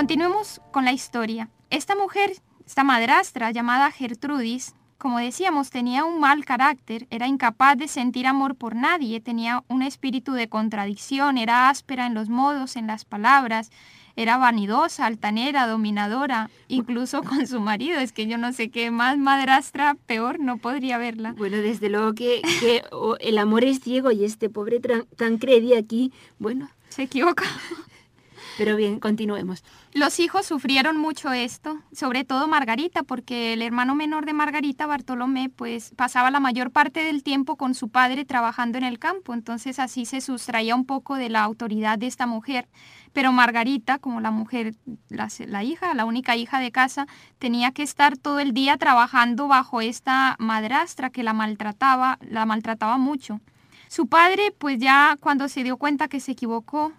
Continuemos con la historia. Esta mujer, esta madrastra llamada Gertrudis, como decíamos, tenía un mal carácter, era incapaz de sentir amor por nadie, tenía un espíritu de contradicción, era áspera en los modos, en las palabras, era vanidosa, altanera, dominadora, incluso con su marido. Es que yo no sé qué más madrastra peor no podría verla. Bueno, desde luego que el amor es ciego y este pobre Tancredi aquí, bueno... Se equivoca. Pero bien, continuemos. Los hijos sufrieron mucho esto, sobre todo Margarita, porque el hermano menor de Margarita, Bartolomé, pues pasaba la mayor parte del tiempo con su padre trabajando en el campo, entonces así se sustraía un poco de la autoridad de esta mujer. Pero Margarita, como la mujer, la hija, la única hija de casa, tenía que estar todo el día trabajando bajo esta madrastra que la maltrataba mucho. Su padre, pues ya cuando se dio cuenta que se equivocó,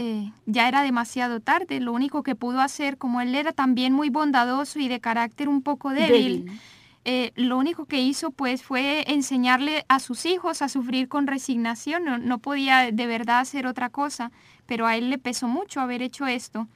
ya era demasiado tarde. Lo único que pudo hacer, como él era también muy bondadoso y de carácter un poco débil, lo único que hizo pues fue enseñarle a sus hijos a sufrir con resignación. No podía de verdad hacer otra cosa, pero a él le pesó mucho haber hecho esto.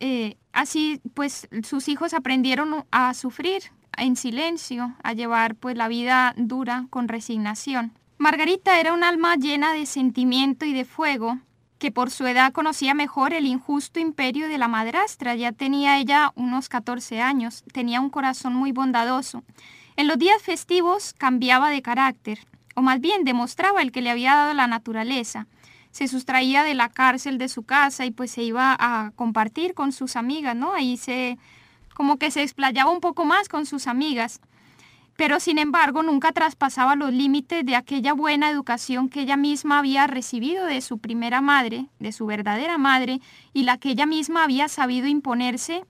Así pues sus hijos aprendieron a sufrir en silencio, a llevar pues la vida dura con resignación. Margarita era un alma llena de sentimiento y de fuego, que por su edad conocía mejor el injusto imperio de la madrastra. Ya tenía ella unos 14 años, tenía un corazón muy bondadoso. En los días festivos cambiaba de carácter, o más bien demostraba el que le había dado la naturaleza. Se sustraía de la cárcel de su casa y pues se iba a compartir con sus amigas, ¿no? Ahí como que se explayaba un poco más con sus amigas. Pero sin embargo nunca traspasaba los límites de aquella buena educación que ella misma había recibido de su primera madre, de su verdadera madre, y la que ella misma había sabido imponerse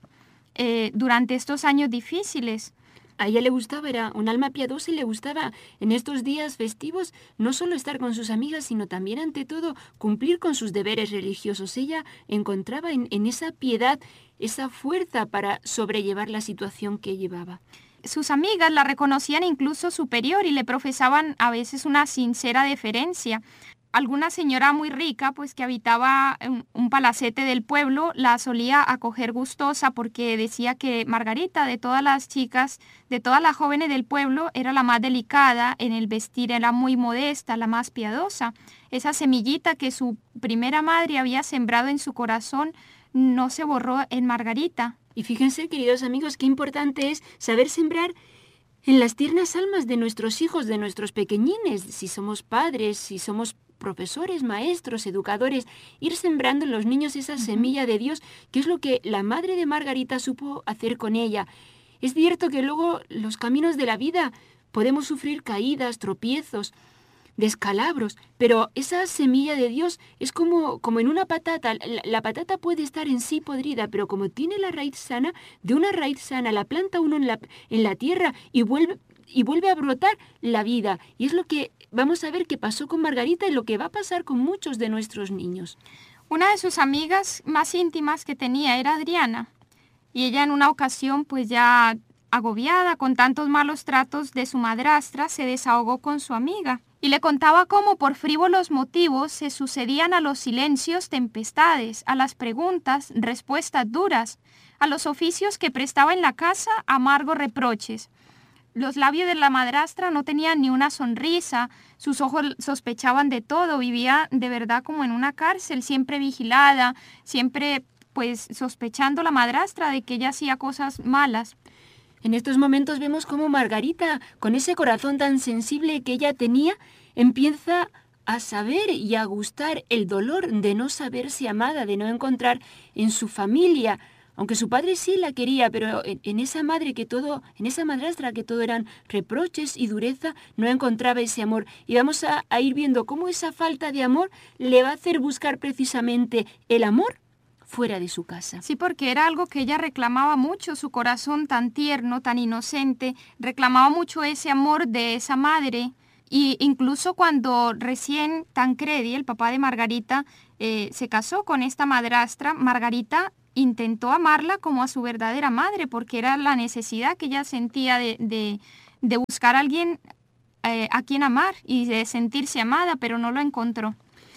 durante estos años difíciles. A ella le gustaba, era un alma piadosa y le gustaba en estos días festivos no solo estar con sus amigas, sino también ante todo cumplir con sus deberes religiosos. Ella encontraba en esa piedad esa fuerza para sobrellevar la situación que llevaba. Sus amigas la reconocían incluso superior y le profesaban a veces una sincera deferencia. Alguna señora muy rica, pues que habitaba en un palacete del pueblo, la solía acoger gustosa porque decía que Margarita, de todas las chicas, de todas las jóvenes del pueblo, era la más delicada en el vestir, era muy modesta, la más piadosa. Esa semillita que su primera madre había sembrado en su corazón no se borró en Margarita. Y fíjense, queridos amigos, qué importante es saber sembrar en las tiernas almas de nuestros hijos, de nuestros pequeñines, si somos padres, si somos profesores, maestros, educadores, ir sembrando en los niños esa semilla de Dios, que es lo que la madre de Margarita supo hacer con ella. Es cierto que luego los caminos de la vida podemos sufrir caídas, tropiezos, descalabros, pero esa semilla de Dios es como en una patata. La patata puede estar en sí podrida, pero como tiene la raíz sana, de una raíz sana la planta uno en la tierra y vuelve a brotar la vida. Y es lo que vamos a ver que pasó con Margarita y lo que va a pasar con muchos de nuestros niños. Una de sus amigas más íntimas que tenía era Adriana, y ella en una ocasión, pues ya agobiada con tantos malos tratos de su madrastra, se desahogó con su amiga y le contaba cómo por frívolos motivos se sucedían a los silencios tempestades, a las preguntas respuestas duras, a los oficios que prestaba en la casa amargos reproches. Los labios de la madrastra no tenían ni una sonrisa, sus ojos sospechaban de todo, vivía de verdad como en una cárcel, siempre vigilada, siempre pues sospechando la madrastra de que ella hacía cosas malas. En estos momentos vemos cómo Margarita, con ese corazón tan sensible que ella tenía, empieza a saber y a gustar el dolor de no saberse amada, de no encontrar en su familia, aunque su padre sí la quería, pero en esa madre en esa madrastra que todo eran reproches y dureza, no encontraba ese amor. Y vamos a ir viendo cómo esa falta de amor le va a hacer buscar precisamente el amor fuera de su casa. Sí, porque era algo que ella reclamaba mucho, su corazón tan tierno, tan inocente, reclamaba mucho ese amor de esa madre. Y incluso cuando recién Tancredi, el papá de Margarita, se casó con esta madrastra, Margarita intentó amarla como a su verdadera madre, porque era la necesidad que ella sentía de buscar a alguien a quien amar y de sentirse amada, pero no lo encontró.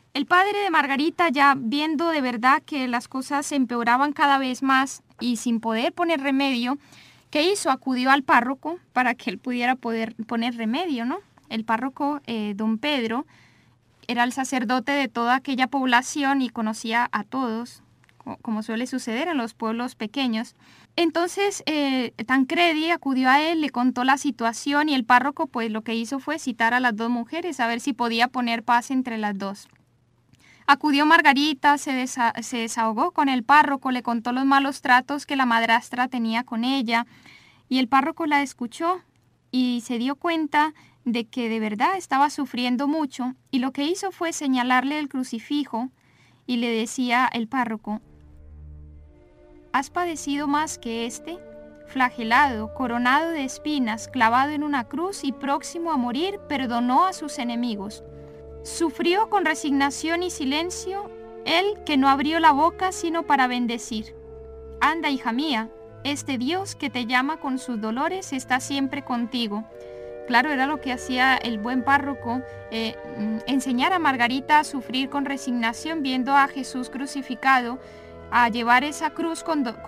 El padre de Margarita, ya viendo de verdad que las cosas se empeoraban cada vez más y sin poder poner remedio, ¿qué hizo? Acudió al párroco para que él pudiera poder poner remedio, ¿no? El párroco, don Pedro, era el sacerdote de toda aquella población y conocía a todos, como suele suceder en los pueblos pequeños. Entonces, Tancredi acudió a él, le contó la situación y el párroco pues lo que hizo fue citar a las dos mujeres a ver si podía poner paz entre las dos. Acudió Margarita, se desahogó con el párroco, le contó los malos tratos que la madrastra tenía con ella y el párroco la escuchó y se dio cuenta de que de verdad estaba sufriendo mucho y lo que hizo fue señalarle el crucifijo y le decía el párroco: ¿has padecido más que este? Flagelado, coronado de espinas, clavado en una cruz y próximo a morir, perdonó a sus enemigos. Sufrió con resignación y silencio, él que no abrió la boca sino para bendecir. Anda, hija mía, este Dios que te llama con sus dolores está siempre contigo. Claro, era lo que hacía el buen párroco, enseñar a Margarita a sufrir con resignación, viendo a Jesús crucificado, a llevar esa cruz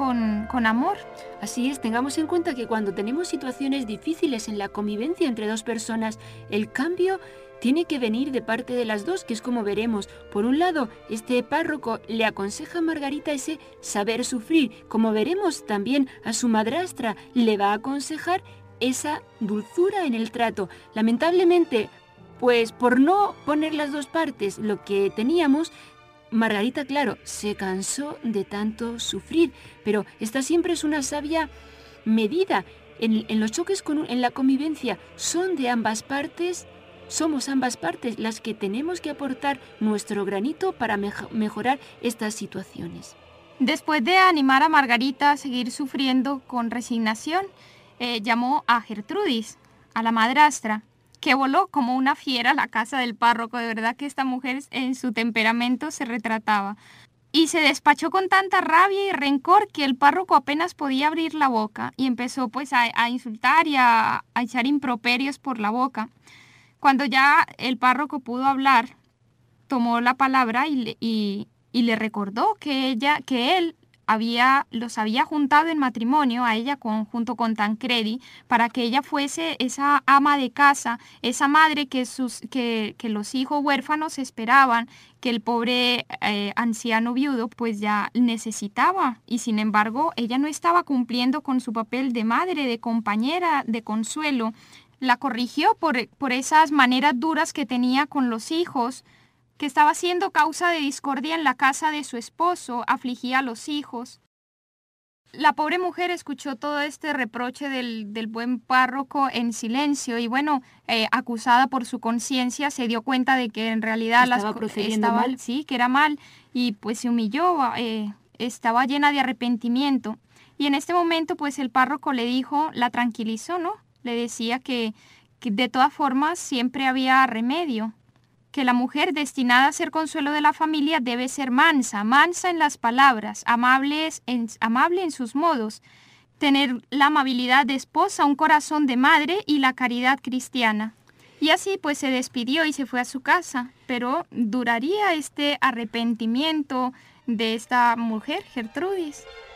con amor. Así es, tengamos en cuenta que cuando tenemos situaciones difíciles en la convivencia entre dos personas, el cambio tiene que venir de parte de las dos, que es como veremos. Por un lado, este párroco le aconseja a Margarita ese saber sufrir. Como veremos, también a su madrastra le va a aconsejar esa dulzura en el trato. Lamentablemente, pues por no poner las dos partes lo que teníamos, Margarita, claro, se cansó de tanto sufrir, pero esta siempre es una sabia medida. En los choques en la convivencia son de ambas partes. Somos ambas partes las que tenemos que aportar nuestro granito para mejorar estas situaciones. Después de animar a Margarita a seguir sufriendo con resignación, llamó a Gertrudis, a la madrastra, que voló como una fiera a la casa del párroco. De verdad que esta mujer en su temperamento se retrataba. Y se despachó con tanta rabia y rencor que el párroco apenas podía abrir la boca y empezó pues a insultar y a echar improperios por la boca. Cuando ya el párroco pudo hablar, tomó la palabra y le recordó que él los había juntado en matrimonio a ella junto con Tancredi para que ella fuese esa ama de casa, esa madre que los hijos huérfanos esperaban, que el pobre anciano viudo pues ya necesitaba, y sin embargo ella no estaba cumpliendo con su papel de madre, de compañera, de consuelo. La corrigió por esas maneras duras que tenía con los hijos, que estaba siendo causa de discordia en la casa de su esposo, afligía a los hijos. La pobre mujer escuchó todo este reproche del buen párroco en silencio y bueno, acusada por su conciencia, se dio cuenta de que en realidad estaba procediendo mal. Sí, que era mal, y pues se humilló, estaba llena de arrepentimiento. Y en este momento pues el párroco le dijo, la tranquilizó, ¿no? Le decía que de todas formas siempre había remedio, que la mujer destinada a ser consuelo de la familia debe ser mansa en las palabras, amable en sus modos, tener la amabilidad de esposa, un corazón de madre y la caridad cristiana. Y así pues se despidió y se fue a su casa, pero ¿duraría este arrepentimiento de esta mujer, Gertrudis?